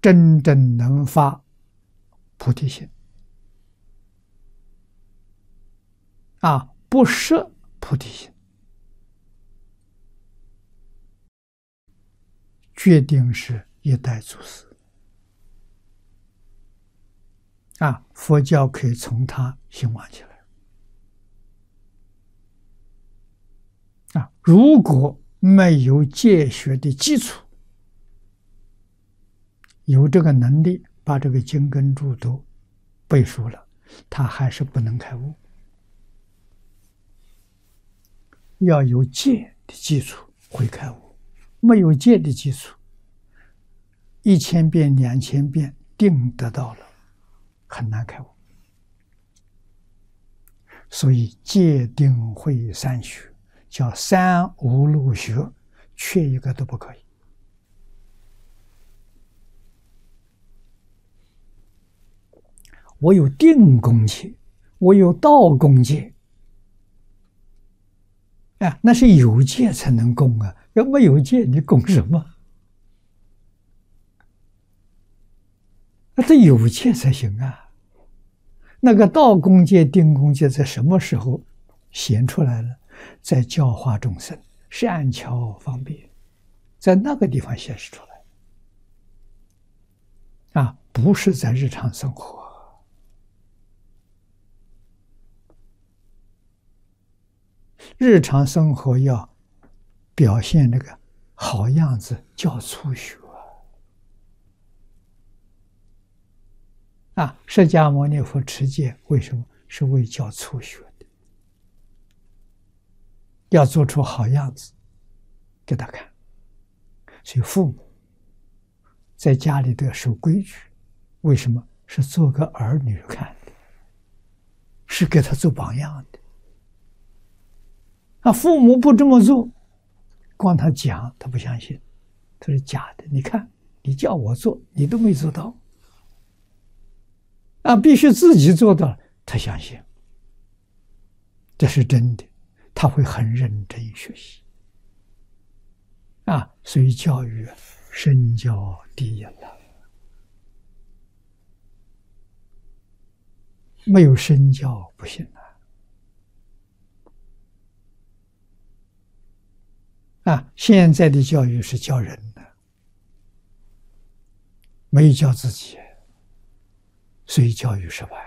真正能发菩提心不设菩提心，决定是一代祖师佛教可以从他兴旺起来如果没有戒学的基础，有这个能力把这个经跟注都背熟了，他还是不能开悟。要有戒的基础会开悟，没有戒的基础，1000遍、2000遍定得到了，很难开悟。所以戒定慧三学叫三无漏学，缺一个都不可以。我有定功戒，我有道功戒那是有戒才能供要没有戒你供什么？那得有戒才行那个道功戒、定功戒在什么时候显出来了？在教化众生、善巧方便，在那个地方显示出来不是在日常生活。日常生活要表现那个好样子，叫初学释迦牟尼佛持戒为什么是为教初学的？要做出好样子给他看。所以父母在家里都要守规矩，为什么？是做个儿女看的，是给他做榜样的。父母不这么做，光他讲他不相信，他是假的。你看你叫我做你都没做到必须自己做到他相信这是真的，他会很认真学习所以教育身教第一了，没有身教不行现在的教育是教人的，没有教自己，所以教育失败。